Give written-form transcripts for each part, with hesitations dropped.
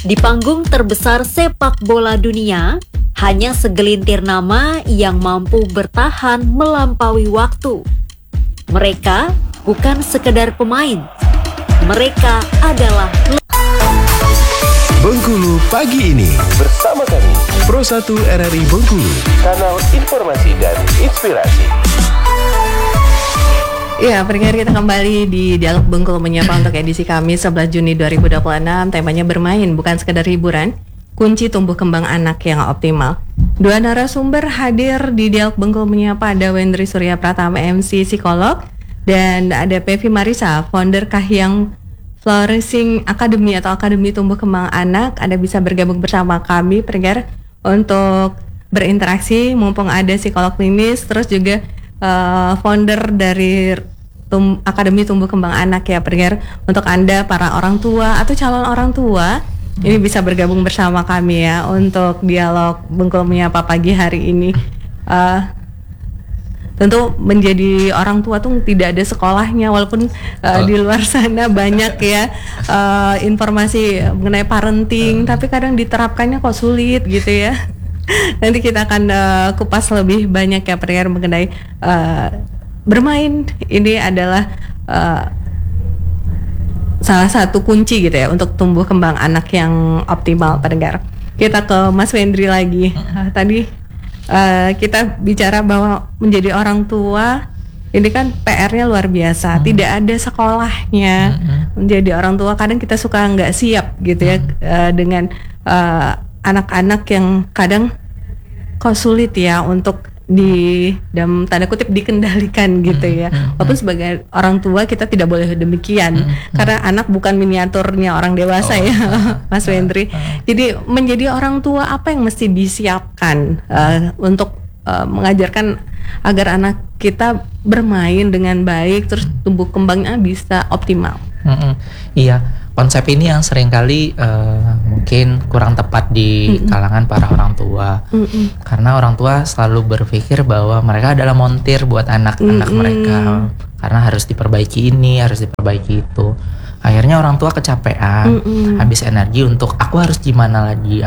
Di panggung terbesar sepak bola dunia, hanya segelintir nama yang mampu bertahan melampaui waktu. Mereka bukan sekedar pemain. Mereka adalah Bengkulu Pagi ini bersama kami Pro 1 RRI Bengkulu, kanal informasi dan inspirasi. Ya, pendengar, kita kembali di Dialog Bengkulu Menyapa untuk edisi Kamis 11 Juni 2026. Temanya bermain, bukan sekedar hiburan. Kunci tumbuh kembang anak yang optimal. Dua narasumber hadir di Dialog Bengkulu Menyapa. Ada Wendri Surya Pratama, MC psikolog, dan ada Pevi Marisa, founder Kahiyang Flourishing Academy atau Akademi Tumbuh Kembang Anak. Anda bisa bergabung bersama kami, pendengar, untuk berinteraksi mumpung ada psikolog klinis, terus juga founder dari Akademi Tumbuh Kembang Anak ya, pendengar. Untuk Anda para orang tua atau calon orang tua, ini bisa bergabung bersama kami ya untuk Dialog Bengkulu Menyapa pagi hari ini. Tentu menjadi orang tua tuh tidak ada sekolahnya, walaupun di luar sana banyak ya informasi mengenai parenting, tapi kadang diterapkannya kok sulit gitu ya. Nanti kita akan kupas lebih banyak ya pendengar mengenai bermain. Ini adalah salah satu kunci gitu ya untuk tumbuh kembang anak yang optimal, pendengar. Kita ke Mas Wendri lagi. Tadi kita bicara bahwa menjadi orang tua ini kan PR-nya luar biasa. Tidak ada sekolahnya. Menjadi orang tua kadang kita suka nggak siap gitu ya dengan anak-anak yang kadang kok sulit ya untuk dalam tanda kutip dikendalikan gitu ya. Walaupun sebagai orang tua kita tidak boleh demikian, karena anak bukan miniaturnya orang dewasa ya, Mas Wendri. Jadi menjadi orang tua apa yang mesti disiapkan untuk mengajarkan agar anak kita bermain dengan baik, terus tumbuh kembangnya bisa optimal. Iya, konsep ini yang seringkali mungkin kurang tepat di kalangan para orang tua. Karena orang tua selalu berpikir bahwa mereka adalah montir buat anak-anak mereka, karena harus diperbaiki ini, harus diperbaiki itu. Akhirnya orang tua kecapean, habis energi untuk aku harus gimana lagi,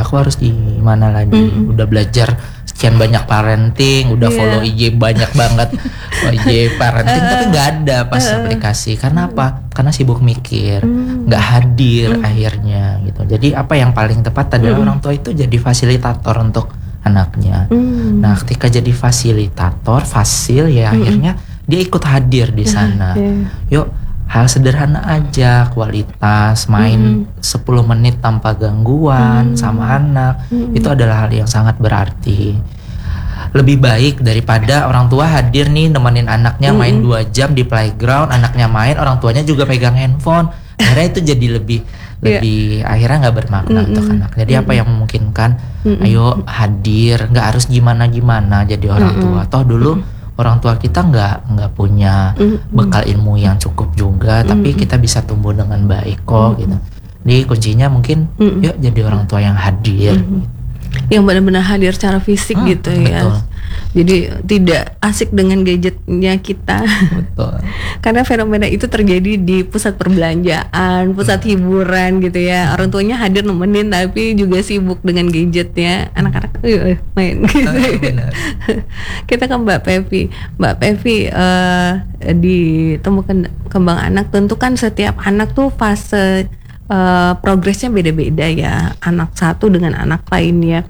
udah belajar sekian banyak parenting, udah follow IG banyak banget IG parenting, tapi nggak ada pas aplikasi. Karena apa? Karena sibuk mikir, nggak hadir akhirnya gitu. Jadi apa yang paling tepat adalah orang tua itu jadi fasilitator untuk anaknya. Nah, ketika jadi fasilitator, akhirnya dia ikut hadir di sana. Yuk, hal sederhana aja, kualitas main 10 menit tanpa gangguan sama anak, itu adalah hal yang sangat berarti. Lebih baik daripada orang tua hadir nih nemenin anaknya main 2 jam di playground, anaknya main, orang tuanya juga pegang handphone. Akhirnya itu jadi lebih akhirnya nggak bermakna untuk anak. Jadi apa yang memungkinkan, ayo hadir, nggak harus gimana jadi orang tua. Toh dulu orang tua kita nggak punya bekal ilmu yang cukup juga, tapi kita bisa tumbuh dengan baik kok gitu. Jadi kuncinya mungkin yuk jadi orang tua yang hadir, yang benar-benar hadir secara fisik gitu ya. Betul. Jadi tidak asik dengan gadgetnya kita. Betul. Karena fenomena itu terjadi di pusat perbelanjaan, pusat hiburan gitu ya. Orang tuanya hadir nemenin tapi juga sibuk dengan gadgetnya. Anak-anak main gitu. Kita ke Mbak Pevi. Mbak Pevi, di tumbuh kembang anak tentu kan setiap anak tuh fase progresnya beda-beda ya, anak satu dengan anak lainnya.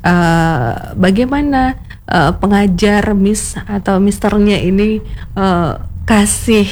Bagaimana pengajar Miss atau Misternya ini kasih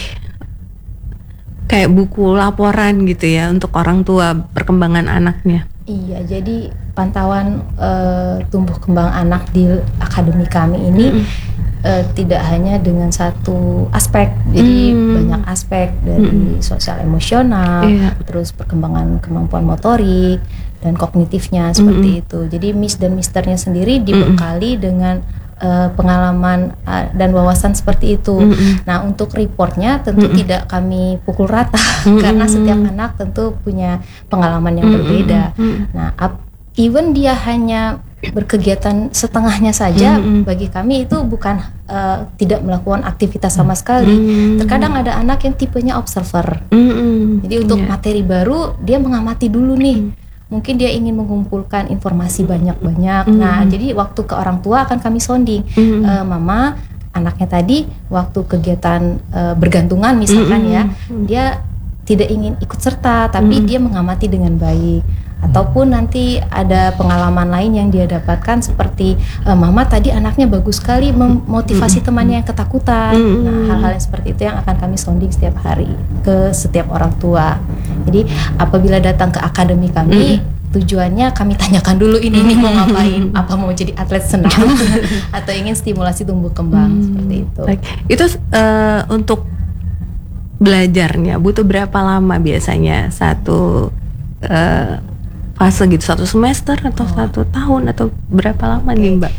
kayak buku laporan gitu ya untuk orang tua perkembangan anaknya? Iya, jadi pantauan tumbuh kembang anak di akademi kami ini tidak hanya dengan satu aspek, jadi banyak aspek dari sosial emosional, terus perkembangan kemampuan motorik dan kognitifnya seperti itu. Jadi Miss dan Misternya sendiri dibekali dengan pengalaman dan wawasan seperti itu. Nah, untuk reportnya tentu tidak kami pukul rata karena setiap anak tentu punya pengalaman yang berbeda. Nah, even dia hanya berkegiatan setengahnya saja, bagi kami itu bukan tidak melakukan aktivitas sama sekali. Terkadang ada anak yang tipenya observer. Jadi untuk materi baru dia mengamati dulu nih, mungkin dia ingin mengumpulkan informasi banyak-banyak. Nah, jadi waktu ke orang tua akan kami sounding, mama, anaknya tadi waktu kegiatan bergantungan misalkan ya, dia tidak ingin ikut serta, tapi dia mengamati dengan baik. Ataupun nanti ada pengalaman lain yang dia dapatkan seperti mama tadi anaknya bagus sekali memotivasi temannya yang ketakutan. Nah, hal-hal yang seperti itu yang akan kami sounding setiap hari ke setiap orang tua. Jadi apabila datang ke akademi kami, tujuannya kami tanyakan dulu ini mau ngapain, apa mau jadi atlet senam atau ingin stimulasi tumbuh kembang seperti itu. Itu untuk belajarnya butuh berapa lama biasanya satu fase gitu, 1 semester atau 1 tahun atau berapa lama nih Mbak?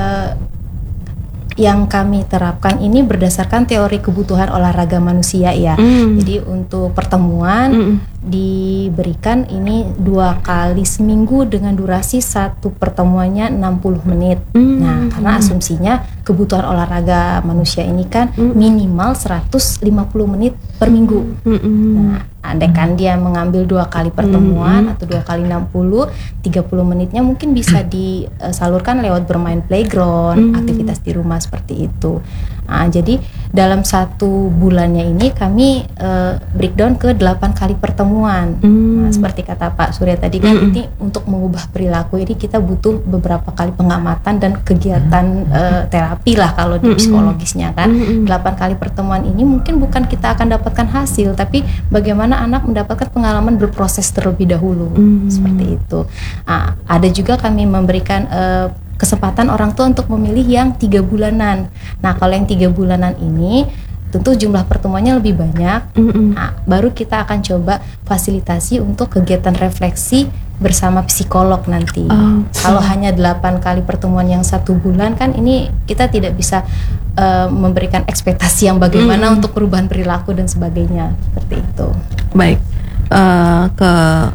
Yang kami terapkan ini berdasarkan teori kebutuhan olahraga manusia ya. Jadi untuk pertemuan diberikan ini 2 kali seminggu dengan durasi 1 pertemuannya 60 menit. Nah, karena asumsinya kebutuhan olahraga manusia ini kan minimal 150 menit per minggu. Nah, andaikan dia mengambil 2 kali pertemuan atau 2 kali 60, 30 menitnya mungkin bisa disalurkan lewat bermain playground, aktivitas di rumah seperti itu. Nah, jadi dalam 1 bulannya ini kami breakdown ke 8 kali pertemuan. Nah, seperti kata Pak Surya tadi kan, ini untuk mengubah perilaku ini kita butuh beberapa kali pengamatan dan kegiatan terapi lah kalau di psikologisnya kan. 8 kali pertemuan ini mungkin bukan kita akan dapatkan hasil, tapi bagaimana anak mendapatkan pengalaman berproses terlebih dahulu. Seperti itu. Nah, ada juga kami memberikan kesempatan orang tua untuk memilih yang 3 bulanan. Nah, kalau yang 3 bulanan ini tentu jumlah pertemuannya lebih banyak. Nah, baru kita akan coba fasilitasi untuk kegiatan refleksi bersama psikolog nanti. Kalau hanya 8 kali pertemuan yang 1 bulan kan ini kita tidak bisa memberikan ekspektasi yang bagaimana untuk perubahan perilaku dan sebagainya, seperti itu. Baik, ke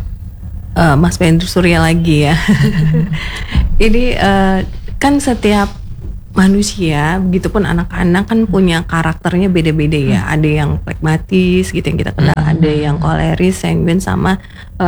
Mas Pendri Surya lagi ya. Ini kan setiap manusia, begitupun anak-anak kan punya karakternya beda-beda ya. Ada yang pragmatis gitu yang kita kenal, ada yang koleris, sanguin sama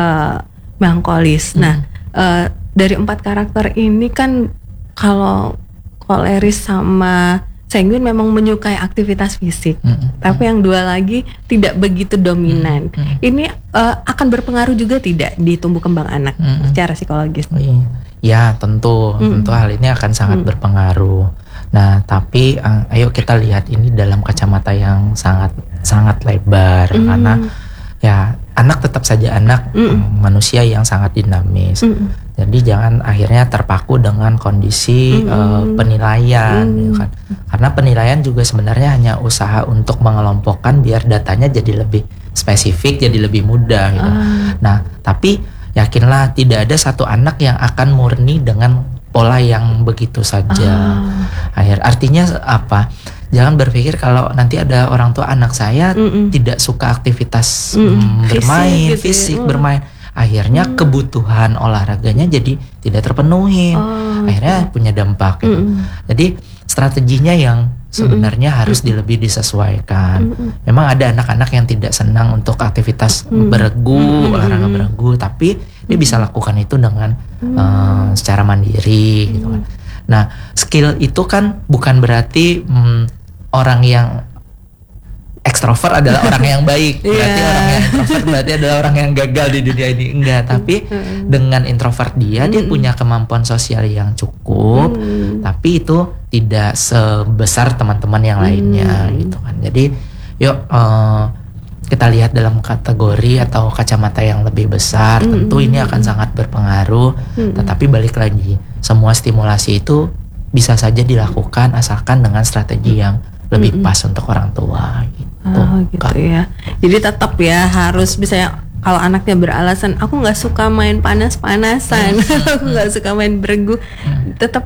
melankolis. Nah, dari 4 karakter ini kan kalau koleris sama sanguin memang menyukai aktivitas fisik, tapi yang 2 lagi tidak begitu dominan. Ini akan berpengaruh juga tidak di tumbuh kembang anak secara psikologis? Ya, tentu hal ini akan sangat berpengaruh. Nah, tapi ayo kita lihat ini dalam kacamata yang sangat lebar, karena ya anak tetap saja anak, manusia yang sangat dinamis. Jadi jangan akhirnya terpaku dengan kondisi penilaian, gitu kan. Karena penilaian juga sebenarnya hanya usaha untuk mengelompokkan biar datanya jadi lebih spesifik, jadi lebih mudah gitu. Nah, tapi yakinlah tidak ada satu anak yang akan murni dengan pola yang begitu saja. Artinya apa? Jangan berpikir kalau nanti ada orang tua anak saya tidak suka aktivitas bermain, fisik bermain. Akhirnya kebutuhan olahraganya jadi tidak terpenuhi. Akhirnya punya dampak gitu. Jadi strateginya yang sebenarnya harus lebih disesuaikan. Memang ada anak-anak yang tidak senang untuk aktivitas beregu, olahraga beregu, tapi dia bisa lakukan itu dengan secara mandiri gitu kan. Nah, skill itu kan bukan berarti orang yang ekstrovert adalah orang yang baik, berarti orang yang introvert berarti adalah orang yang gagal di dunia ini. Enggak, tapi dengan introvert dia punya kemampuan sosial yang cukup, tapi itu tidak sebesar teman-teman yang lainnya gitu kan. Jadi yuk kita lihat dalam kategori atau kacamata yang lebih besar. Tentu ini akan sangat berpengaruh, tetapi balik lagi, semua stimulasi itu bisa saja dilakukan asalkan dengan strategi yang lebih pas untuk orang tua gitu. Gitu ya. Jadi tetap ya harus bisa, kalau anaknya beralasan aku nggak suka main panas-panasan, aku nggak suka main beregu, tetap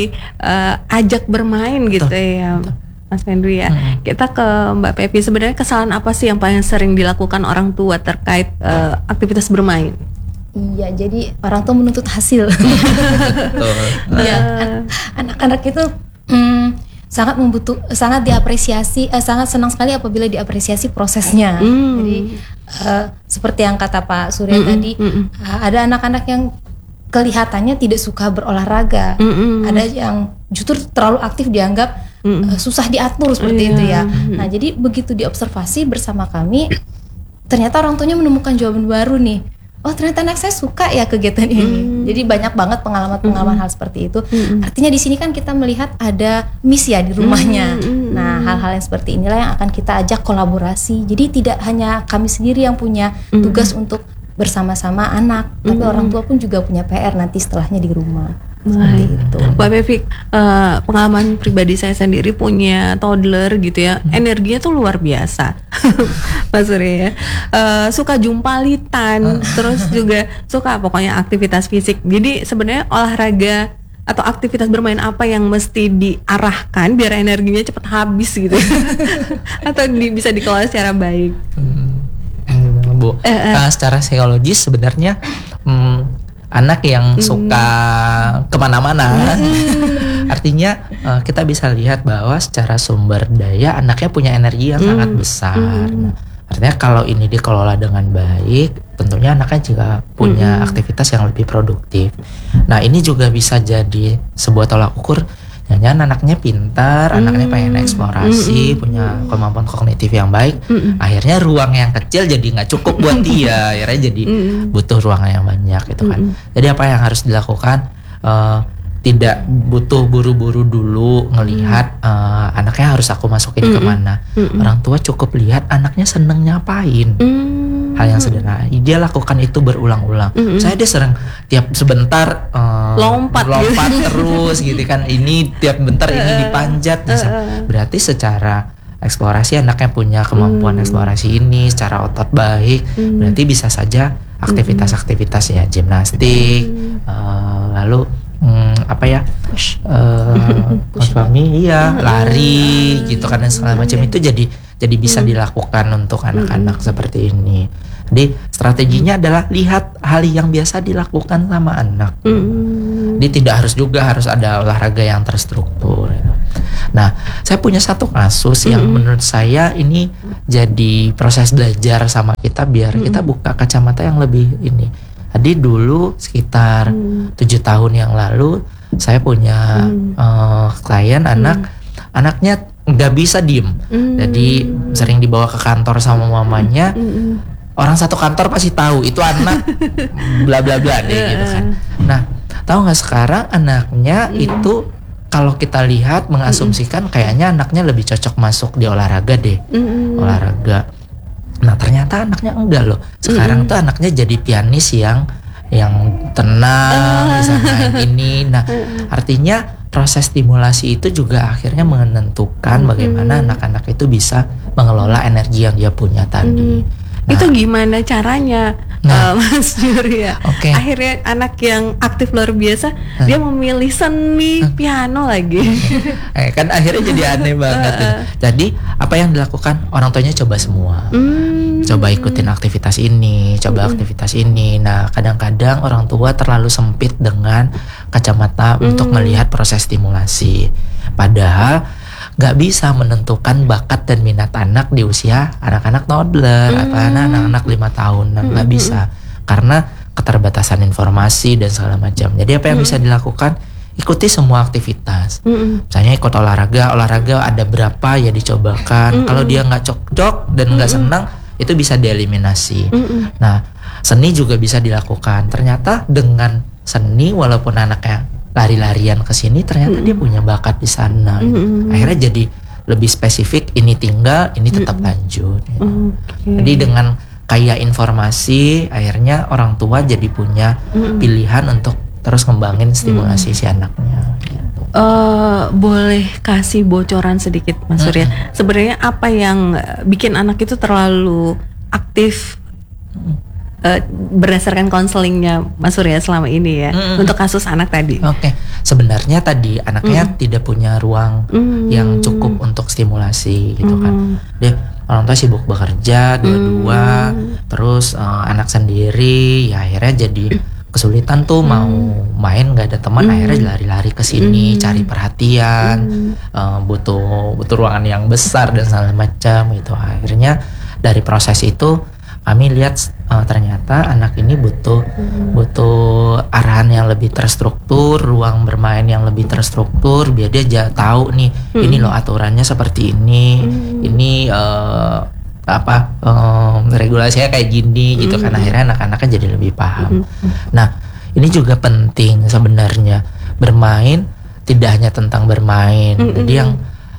diajak bermain gitu ya, Mas Pendri ya. Kita ke Mbak Pepi, sebenarnya kesalahan apa sih yang paling sering dilakukan orang tua terkait aktivitas bermain? Iya, jadi orang tua menuntut hasil. Ya, anak-anak itu sangat diapresiasi, sangat senang sekali apabila diapresiasi prosesnya. Jadi seperti yang kata Pak Surya tadi, ada anak-anak yang kelihatannya tidak suka berolahraga, ada yang justru terlalu aktif dianggap susah diatur seperti itu ya. Nah jadi begitu diobservasi bersama kami, ternyata orang tuanya menemukan jawaban baru nih. Oh ternyata anak saya suka ya kegiatan ini. Jadi banyak banget pengalaman-pengalaman hal seperti itu. Artinya di sini kan kita melihat ada miss ya di rumahnya. Nah hal-hal yang seperti inilah yang akan kita ajak kolaborasi. Jadi tidak hanya kami sendiri yang punya tugas untuk bersama-sama anak, tapi orang tua pun juga punya PR nanti setelahnya di rumah. Seperti itu. Mbak Pevik, pengalaman pribadi saya sendiri punya toddler gitu ya, energinya tuh luar biasa. Mas Surya ya, suka jumpalitan, terus juga suka pokoknya aktivitas fisik. Jadi sebenarnya olahraga atau aktivitas bermain apa yang mesti diarahkan biar energinya cepat habis gitu, atau bisa dikelola secara baik. Bu, secara psikologis sebenarnya anak yang suka kemana-mana, artinya kita bisa lihat bahwa secara sumber daya anaknya punya energi yang sangat besar. Nah, artinya kalau ini dikelola dengan baik, tentunya anaknya juga punya aktivitas yang lebih produktif. Nah ini juga bisa jadi sebuah tolak ukur. Jangan anaknya pintar, anaknya pengen eksplorasi, punya kemampuan kognitif yang baik. Akhirnya ruang yang kecil jadi nggak cukup buat dia, akhirnya jadi butuh ruang yang banyak gitu kan. Jadi apa yang harus dilakukan? Tidak butuh buru-buru dulu ngelihat anaknya harus aku masukin kemana. Orang tua cukup lihat anaknya seneng ngapain. Hal yang sederhana, dia lakukan itu berulang-ulang. Saya dia sering tiap sebentar lompat terus gitu kan. Ini tiap bentar ini dipanjat. Berarti secara eksplorasi anaknya punya kemampuan eksplorasi ini secara otot baik. Berarti bisa saja aktivitas-aktivitas ya gimnastik, lalu suami lari gitu kan dan segala macam itu jadi bisa dilakukan untuk anak-anak seperti ini. Jadi strateginya adalah lihat hal yang biasa dilakukan sama anak. Jadi tidak harus ada olahraga yang terstruktur. Nah, saya punya satu kasus yang menurut saya ini jadi proses belajar sama kita biar kita buka kacamata yang lebih ini. Jadi dulu sekitar 7 tahun yang lalu saya punya klien anaknya nggak bisa diem, jadi sering dibawa ke kantor sama mamanya. Orang satu kantor pasti tahu itu anak bla bla bla deh gitu kan. Nah tahu nggak sekarang anaknya itu kalau kita lihat mengasumsikan kayaknya anaknya lebih cocok masuk di olahraga deh, olahraga. Nah ternyata anaknya enggak loh. Sekarang tuh anaknya jadi pianis yang tenang, bisa main ini. Nah artinya proses stimulasi itu juga akhirnya menentukan bagaimana anak-anak itu bisa mengelola energi yang dia punya tadi. Itu gimana caranya, Mas Surya? Akhirnya anak yang aktif luar biasa dia memilih seni piano lagi. Kan akhirnya jadi aneh banget. Jadi apa yang dilakukan orang tuanya coba semua. Coba ikutin aktivitas ini, coba aktivitas ini. Nah kadang-kadang orang tua terlalu sempit dengan kacamata untuk melihat proses stimulasi. Padahal nggak bisa menentukan bakat dan minat anak di usia anak-anak toddler atau anak-anak 5 tahunan, nggak bisa karena keterbatasan informasi dan segala macam. Jadi apa yang bisa dilakukan? Ikuti semua aktivitas. Misalnya ikut olahraga ada berapa ya dicobakan. Kalau dia nggak cocok dan nggak senang, itu bisa dieliminasi. Nah seni juga bisa dilakukan. Ternyata dengan seni walaupun anaknya lari-larian ke sini ternyata dia punya bakat di sana. Akhirnya jadi lebih spesifik, ini tinggal, ini tetap lanjut. Jadi dengan kaya informasi akhirnya orang tua jadi punya pilihan untuk terus ngembangin stimulasi si anaknya. Boleh kasih bocoran sedikit Mas Surya? Sebenarnya apa yang bikin anak itu terlalu aktif berdasarkan konselingnya Mas Surya selama ini ya, untuk kasus anak tadi? Sebenarnya tadi anaknya tidak punya ruang yang cukup untuk stimulasi gitu kan. Dia orang tua sibuk bekerja dua-dua, terus anak sendiri ya akhirnya jadi kesulitan tuh mau main, nggak ada teman, akhirnya lari-lari ke sini cari perhatian, butuh ruangan yang besar dan segala macam gitu. Akhirnya dari proses itu kami lihat ternyata anak ini butuh arahan yang lebih terstruktur, ruang bermain yang lebih terstruktur, biar dia tahu nih ini loh aturannya seperti ini regulasinya kayak gini gitu kan. Akhirnya anak-anaknya jadi lebih paham. Nah, ini juga penting sebenarnya, bermain tidak hanya tentang bermain. Jadi yang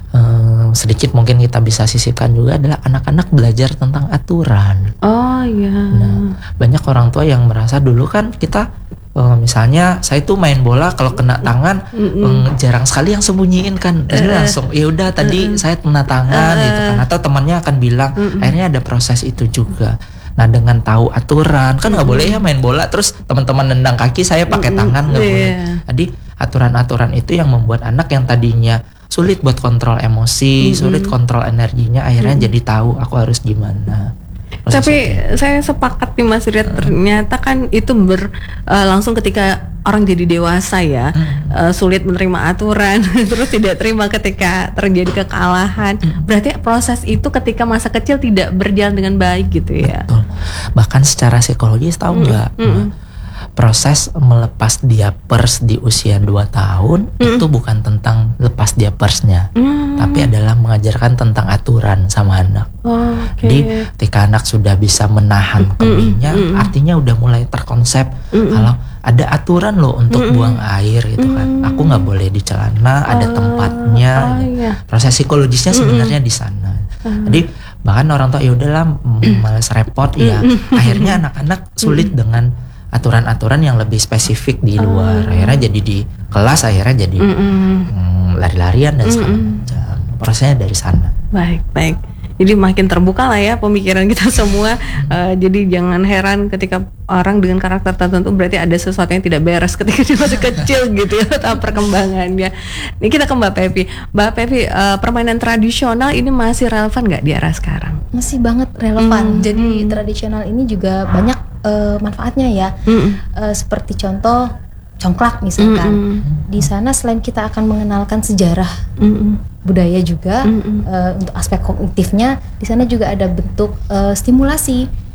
sedikit mungkin kita bisa sisipkan juga adalah anak-anak belajar tentang aturan. Oh iya. Nah, banyak orang tua yang merasa dulu kan kita misalnya saya tuh main bola kalau kena tangan jarang sekali yang sembunyiin kan. Jadi langsung ya udah tadi saya kena tangan gitu kan, atau temannya akan bilang. Akhirnya ada proses itu juga. Nah, dengan tahu aturan kan nggak boleh ya main bola terus teman-teman nendang kaki saya pakai tangan, nggak boleh. Jadi aturan-aturan itu yang membuat anak yang tadinya sulit buat kontrol emosi, sulit kontrol energinya, akhirnya jadi tahu aku harus gimana. Tapi saya sepakat nih Mas Riyad, ternyata kan itu langsung ketika orang jadi dewasa ya, sulit menerima aturan, terus tidak terima ketika terjadi kekalahan. Berarti proses itu ketika masa kecil tidak berjalan dengan baik gitu ya. Betul. Bahkan secara psikologis tahu nggak? Proses melepas diapers di usia 2 tahun itu bukan tentang lepas diapersnya, tapi adalah mengajarkan tentang aturan sama anak. Jadi ketika anak sudah bisa menahan kemihnya, artinya udah mulai terkonsep kalau ada aturan loh untuk buang air gitu kan. Aku nggak boleh di celana, ada tempatnya. Proses psikologisnya sebenarnya di sana. Jadi bahkan orang tua ya udahlah malas repot ya. Akhirnya anak-anak sulit dengan aturan-aturan yang lebih spesifik di luar. Akhirnya jadi di kelas, akhirnya jadi lari-larian dan segala macam. Prosesnya dari sana. Baik. Jadi makin terbuka lah ya pemikiran kita semua. Jadi jangan heran ketika orang dengan karakter tertentu berarti ada sesuatu yang tidak beres ketika dia masih kecil gitu ya, tahap perkembangannya. Ini kita ke Mbak Pepi. Mbak Pepi, permainan tradisional ini masih relevan nggak di era sekarang? Masih banget relevan. Jadi tradisional ini juga banyak manfaatnya ya. Seperti contoh congklak misalkan. Di sana selain kita akan mengenalkan sejarah budaya juga, untuk aspek kognitifnya di sana juga ada bentuk stimulasi.